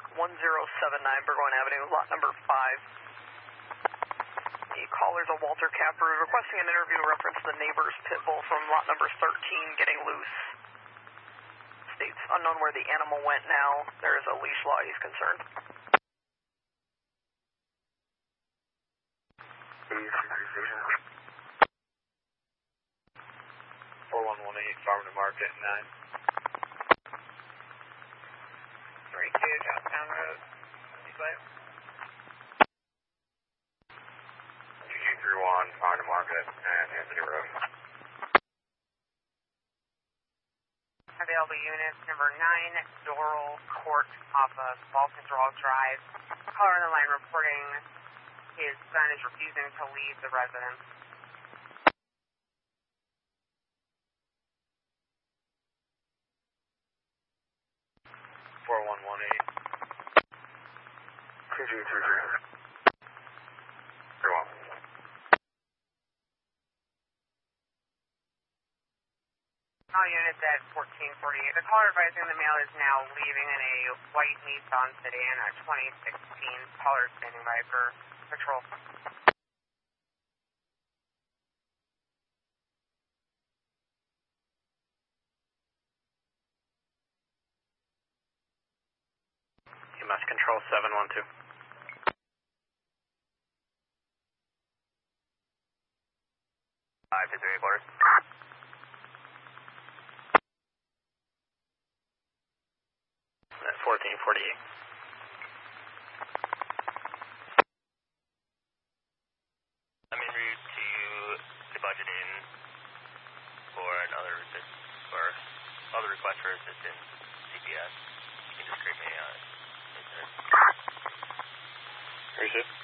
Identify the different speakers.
Speaker 1: 1079 Burgoyne Avenue, lot number 5. The caller's a Walter Capper requesting an interview in reference to the neighbor's pit bull from lot number 13 getting loose. States unknown where the animal went now. There is a leash law he's concerned.
Speaker 2: 4118 Farm to Market 9. 32 Johnstown Road. East Lake. 2231 Farm to Market and Anthony Road.
Speaker 3: Available units number 9, Doral Court off of Balcondraw Drive. Caller on the line reporting his son is refusing to leave the residence. All units at 1448. The caller advising the male is now leaving in a white Nissan sedan, a 2016. Caller standing by for patrol.
Speaker 2: EMS Control 712. To 3 quarters. At 1448.
Speaker 4: I'm en route to the budget inn for another other request for assistance, CPS. You can just create me
Speaker 2: Receive.